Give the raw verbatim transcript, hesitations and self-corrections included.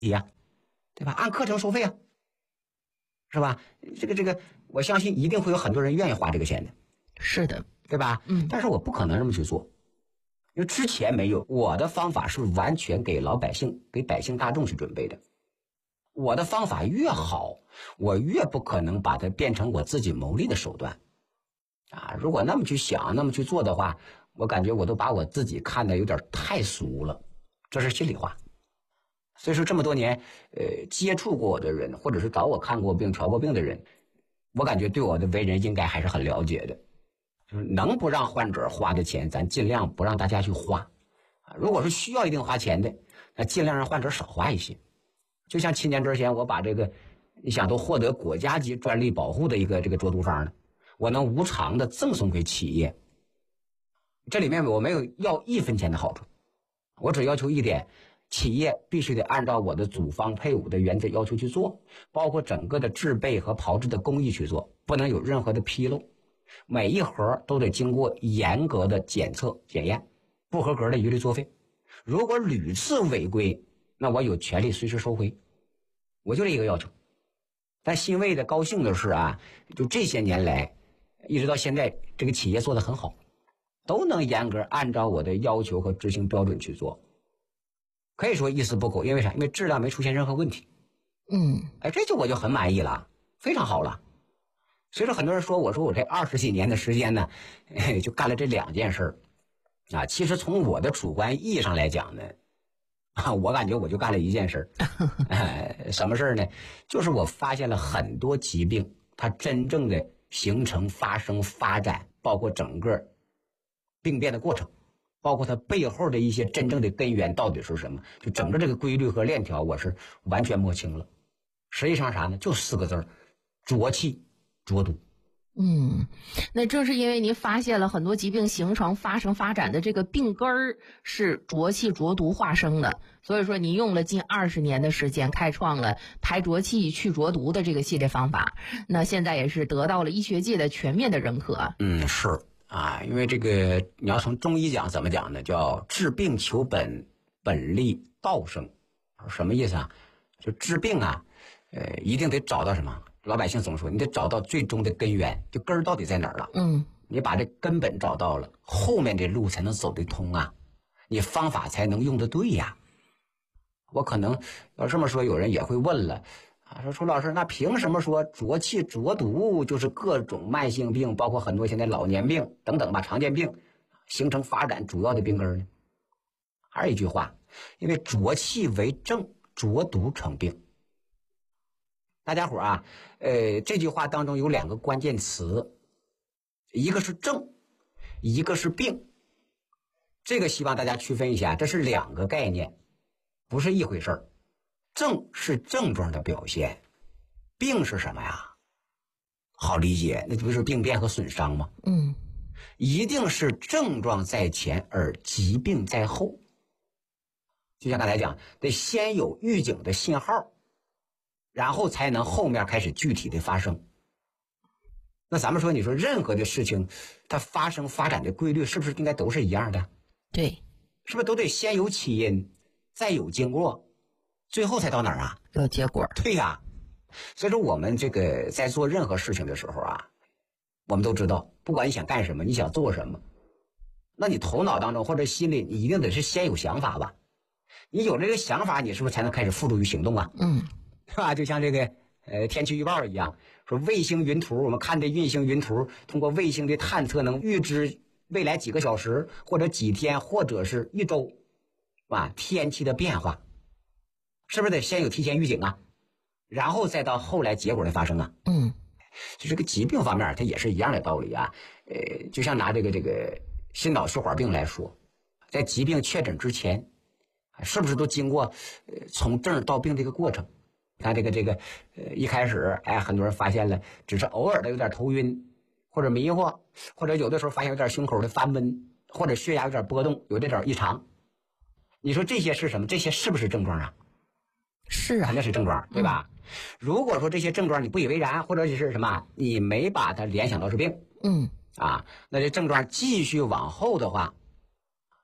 呀，对吧？按课程收费啊，是吧？这个这个，我相信一定会有很多人愿意花这个钱的。 是的， 对吧？ 嗯， 但是我不可能这么去做，因为之前没有，我的方法是完全给老百姓、给百姓大众去准备的。我的方法越好，我越不可能把它变成我自己牟利的手段。啊，如果那么去想、那么去做的话，我感觉我都把我自己看得有点太俗了，这是心里话。所以说这么多年，呃，接触过我的人，或者是找我看过病、调过病的人，我感觉对我的为人应该还是很了解的。就是能不让患者花的钱，咱尽量不让大家去花。啊，如果是需要一定花钱的，那尽量让患者少花一些。就像七年之前，我把这个，你想都获得国家级专利保护的一个这个浊毒方呢，我能无偿的赠送给企业。这里面我没有要一分钱的好处，我只要求一点，企业必须得按照我的组方配伍的原则要求去做，包括整个的制备和炮制的工艺去做，不能有任何的纰漏。每一盒都得经过严格的检测检验，不合格的一律作废。如果屡次违规，那我有权利随时收回。我就这一个要求。但欣慰的高兴的是啊，就这些年来一直到现在，这个企业做得很好，都能严格按照我的要求和执行标准去做，可以说一丝不苟。因为啥？因为质量没出现任何问题。 嗯， 哎，这就我就很满意了，非常好了。所以说很多人说，我说我这二十几年的时间呢，就干了这两件事啊。其实从我的主观意义上来讲呢，啊，我感觉我就干了一件事呃，什么事呢？就是我发现了很多疾病，它真正的形成、发生、发展，包括整个病变的过程，包括它背后的一些真正的根源到底是什么，就整个这个规律和链条，我是完全摸清了。实际上啥呢？就四个字儿：浊气。浊毒。 嗯，那正是因为您发现了很多疾病形成、发生、发展的这个病根儿是浊气浊毒化生的，所以说您用了近二十年的时间，开创了排浊气、去浊毒的这个系列方法。那现在也是得到了医学界的全面的认可。 嗯，是啊，因为这个你要从中医讲怎么讲呢？叫治病求本，本立道生。什么意思啊？就治病啊，呃，一定得找到什么？老百姓总说，你得找到最终的根源，就根儿到底在哪儿了。 嗯， 你把这根本找到了，后面这路才能走得通啊，你方法才能用得对呀。我可能要这么说，有人也会问了啊，说楚老师，那凭什么说浊气浊毒就是各种慢性病，包括很多现在老年病等等吧，常见病形成发展主要的病根呢？还是一句话，因为浊气为正，浊毒成病。大家伙啊，呃，这句话当中有两个关键词，一个是症，一个是病。这个希望大家区分一下，这是两个概念，不是一回事儿。症是症状的表现，病是什么呀？好理解，那不是病变和损伤吗？ 嗯， 一定是症状在前而疾病在后。就像刚才讲，得先有预警的信号，然后才能后面开始具体的发生。那咱们说，你说任何的事情它发生发展的规律是不是应该都是一样的？ 对， 是不是都得先有起因，再有经过，最后才到哪儿啊？ 有结果。 对呀。所以说我们这个在做任何事情的时候啊，我们都知道，不管你想干什么，你想做什么，那你头脑当中或者心里你一定得是先有想法吧。你有这个想法，你是不是才能开始付诸于行动啊？ 嗯， 是吧？就像这个呃天气预报一样，说卫星云图，我们看这运行云图，通过卫星的探测能预知未来几个小时或者几天或者是一周啊天气的变化，是不是得先有提前预警啊？然后再到后来结果的发生啊？ 嗯， 就这个疾病方面它也是一样的道理啊。呃，就像拿这个这个心脑血管病来说，在疾病确诊之前，是不是都经过呃从症到病这个过程？你看这个这个呃一开始哎很多人发现了只是偶尔的有点头晕或者迷惑，或者有的时候发现有点胸口的翻闷，或者血压有点波动，有这点异常。你说这些是什么？这些是不是症状啊？ 是啊， 肯定是症状，对吧？嗯、如果说这些症状你不以为然，或者是什么你没把它联想到是病， 嗯啊，那这症状继续往后的话，